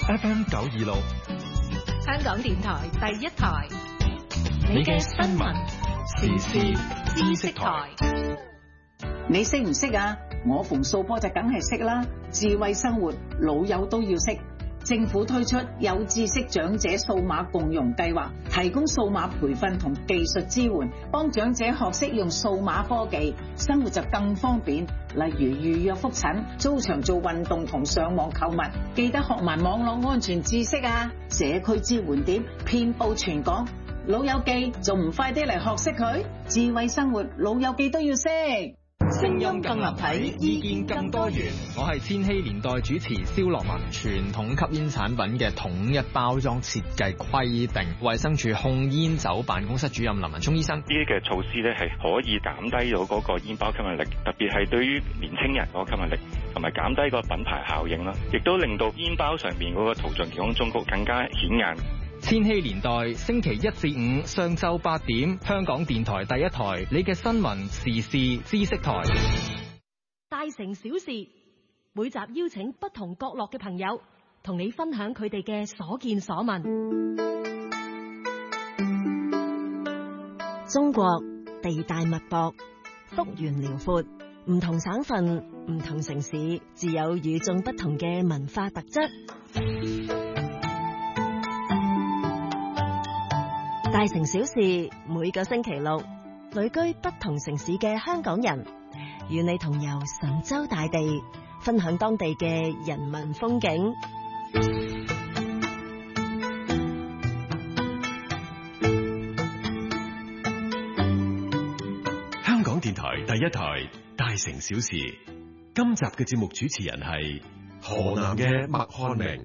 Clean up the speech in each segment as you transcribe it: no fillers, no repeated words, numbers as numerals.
FM 926， 香港電台第一台， 你嘅新聞時事知識台。 你識唔識啊？我馮素波就梗係識啦。智慧生活，老友都要識。政府推出有知識長者數碼共融計劃，提供數碼培訓同技術支援，幫長者學識用數碼科技，生活就更方便。例如預約覆診、租場做運動同上網購物，記得學埋網絡安全知識啊！社區支援點遍佈全港，老友記仲唔快啲嚟學識佢？智慧生活，老友記都要識。 聲音更立體，意見更多元。我係千禧年代主持蕭樂文。傳統吸煙產品嘅統一包裝設計規定，衛生署控煙酒辦公室主任林文聰醫生， 呢啲嘅措施咧係可以減低到嗰個煙包吸引力，特別係對於年青人嗰個吸引力，同埋減低個品牌效應啦，亦都令到煙包上面嗰個圖像調控中國更加顯眼。 千禧年代星期一至五上晝8點，香港電台第一台，你嘅新聞時事知識台。 大城小事，每集邀請不同角落嘅朋友，同你分享佢哋嘅所見所聞。中國地大物博，幅員遼闊，唔同省份、唔同城市，自有與眾不同嘅文化特質。大城小事，每個星期六，旅居不同城市嘅香港人，與你同遊神州大地，分享當地嘅人文風景。 香港電台第一台，大城小事。今集嘅節目主持人係河南嘅麥漢明。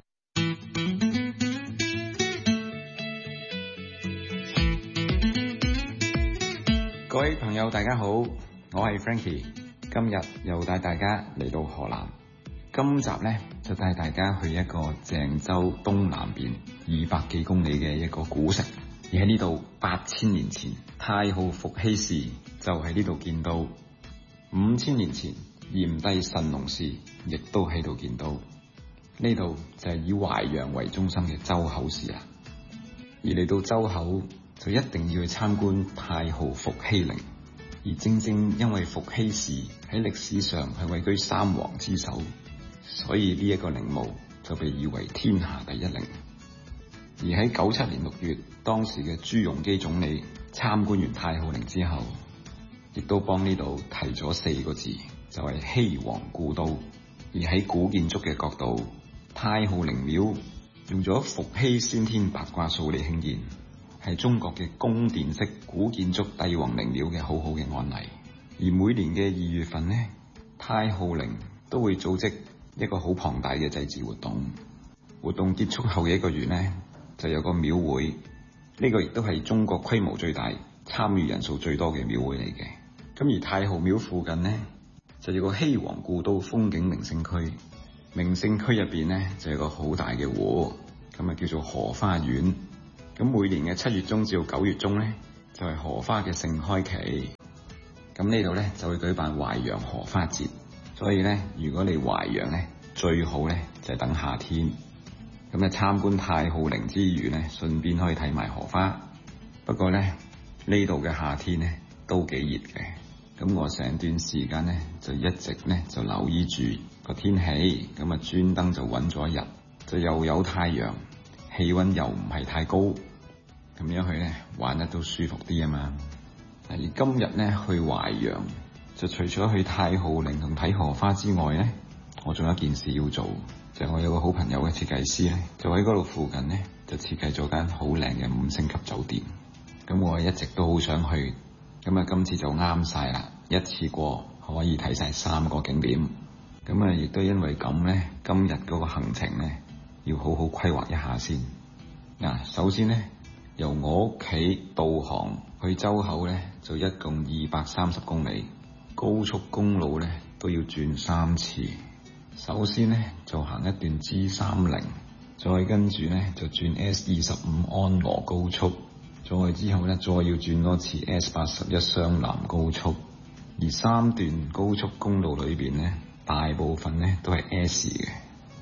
各位朋友大家好，我係 Frankie， 今日又帶大家嚟到河南。今集呢，就帶大家去一個鄭州東南邊200幾公里嘅一個古城，而喺呢度8000年前太昊伏羲氏就喺呢度見到，5000年前炎帝神農氏亦都喺度見到。呢度就係以淮陽為中心嘅周口市啦。而嚟到周口就一定要去參觀太昊伏羲陵，而正正因為伏羲氏喺歷史上係位居三皇之首，所以呢一個陵墓就被譽為天下第一陵。而喺97年6月，當時嘅朱鎔基總理參觀完太昊陵之後，亦都幫呢度提咗4個字，就係羲皇故都。而喺古建築嘅角度，太昊陵廟用咗伏羲先天八卦數嚟興建，係中國嘅宮殿式古建築帝王陵廟嘅好好嘅案例。而每年嘅2月份呢，太昊陵都會組織一個好龐大嘅祭祀活動。活動結束後嘅1個月呢，就有個廟會，呢個亦都係中國規模最大、參與人數最多嘅廟會嚟嘅。咁而太昊廟附近呢，就有個羲皇故都風景名勝區。名勝區入邊呢，就有個好大嘅湖，咁啊叫做荷花園。咁每年嘅7月中至到9月中呢，就係荷花嘅盛開期。咁呢度呢，就會舉辦淮陽荷花節。所以呢，如果你淮陽呢，最好呢，就係等夏天。咁啊參觀太昊陵之餘呢，順便可以睇埋荷花。不過呢，呢度嘅夏天呢，都幾熱嘅。咁我成段時間呢，就一直呢，就留意住個天氣，咁啊專登就揾咗一日，就又有太陽，氣溫又唔係太高，咁樣去呢，玩得都舒服啲啊嘛。而今日呢，去淮陽，就除咗去太昊陵同睇荷花之外呢，我仲有一件事要做，就係我有個好朋友嘅設計師呢，就喺嗰度附近呢，就設計咗間好靚嘅5星級酒店。咁我一直都好想去。咁啊，今次就啱晒啦！一次過可以睇晒3個景點。咁啊，亦都因為咁呢，今日嗰個行程呢，要好好規劃一下先。嗱，首先呢，由我屋企導航去周口呢，就一共230公里，高速公路呢，都要轉3次。首先呢，就行一段 G30，再跟住呢，就轉 S25 安羅高速。再之後呢，再要轉多次 S81 湘南高速。而3段高速公路裏邊呢，大部分呢都係 S 嘅，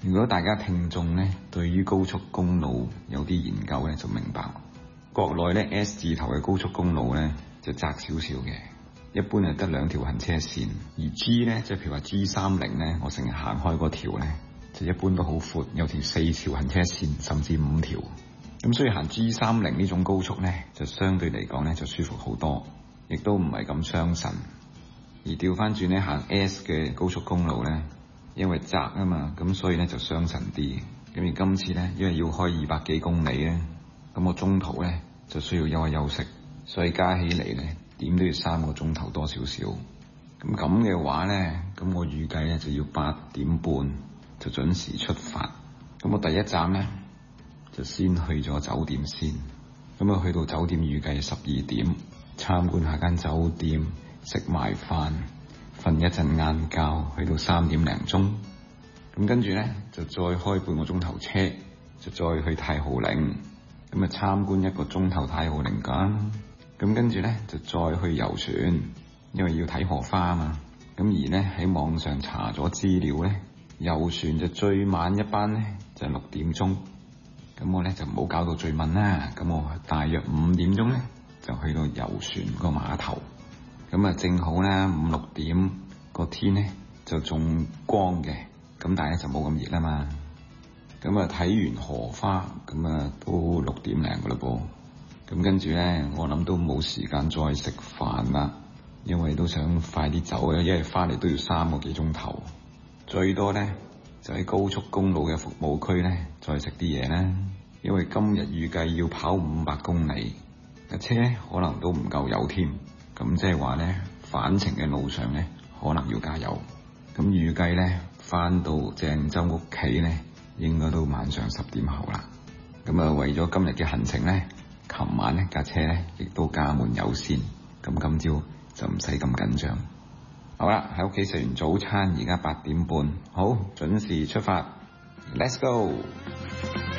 如果大家聽眾咧對於高速公路有啲研究咧，就明白國內咧 S 字頭嘅高速公路咧就窄少少嘅，一般係得2條行車線，而 G 咧即係譬如話 G30咧，我成日行開嗰條咧就一般都好闊，有條4條行車線，甚至5條。咁所以行 G30呢種高速咧就相對嚟講咧就舒服好多，亦都唔係咁傷神。而調翻轉咧行 S 嘅高速公路咧，因為窄啊嘛，咁所以咧就傷神啲。咁而今次咧，因為要開200幾公里咧，咁我中途咧就需要休一休息，所以加起嚟咧點都要3個鐘頭多少少。咁嘅話咧，咁我預計咧就要8點半就準時出發。咁我第一站咧就先去咗酒店先。咁啊去到酒店預計12點，參觀下間酒店，食埋飯，瞓一陣晏覺，去到3點零鐘。咁跟住咧就再開半個鐘頭車，就再去太浩嶺。咁啊參觀1個鐘頭太浩嶺㗎。咁跟住咧就再去遊船，因為要睇荷花啊嘛。咁而咧喺網上查咗資料咧，遊船就最晚一班咧就6點鐘。咁我咧就唔好搞到最晚啦。咁我大約5點鐘咧就去到遊船個碼頭。咁啊正好咧5、6點個天咧就仲光嘅，咁但係咧就冇咁熱啊嘛。咁啊睇完荷花，咁啊都6點零噶啦噃。咁跟住咧我諗都冇時間再食飯啦，因為都想快啲走嘅，因為翻嚟都要3個幾鐘頭。最多咧就喺高速公路嘅服務區咧再食啲嘢啦，因為今日預計要跑500公里，架車可能都唔夠油添。咁即係話咧返程嘅路上咧可能要加油。咁預計咧翻到鄭州屋企咧應該都晚上10點後啦。咁啊為咗今日嘅行程咧，琴晚咧架車咧亦都加滿油先，咁今朝就唔使咁緊張。好啦，喺屋企食完早餐，而家8點半，好準時出發 ，Let's go！